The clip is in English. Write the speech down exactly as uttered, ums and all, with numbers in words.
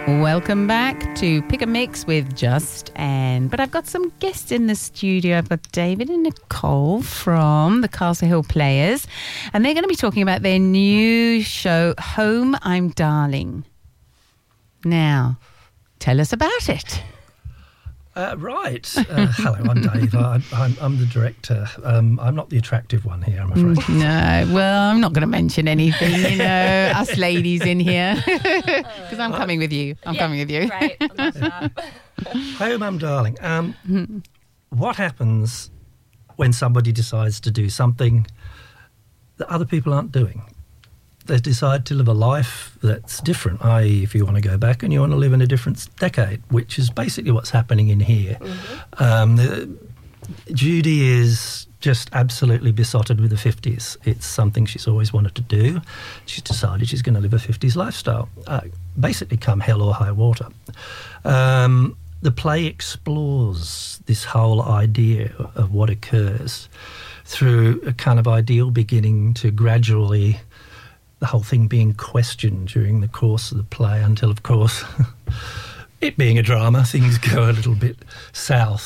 Welcome back to Pick a Mix with Just Anne. But I've got some guests in the studio. I've got David and Nicole from the Castle Hill Players, and they're going to be talking about their new show, Home I'm Darling. Now, tell us about it. Uh, right. Uh, hello, I'm Dave. I, I'm, I'm the director. Um, I'm not the attractive one here, I'm afraid. No, well, I'm not going to mention anything, you know, us ladies in here, because I'm coming with you. I'm yeah, coming with you. Right, I love that. Home, I'm darling. Um, what happens when somebody decides to do something that other people aren't doing? They decide to live a life that's different, that is if you want to go back and you want to live in a different decade, which is basically what's happening in here. Mm-hmm. Um, the, Judy is just absolutely besotted with the fifties. It's something she's always wanted to do. She's decided she's going to live a fifties lifestyle, uh, basically come hell or high water. Um, the play explores this whole idea of what occurs through a kind of ideal beginning to gradually the whole thing being questioned during the course of the play until, of course, it being a drama, things go a little bit south.